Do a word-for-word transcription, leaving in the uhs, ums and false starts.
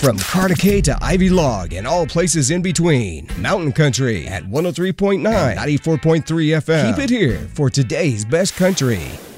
From Carter K to Ivy Log and all places in between. Mountain Country at one oh three point nine, ninety-four point three F M. Keep it here for today's best country.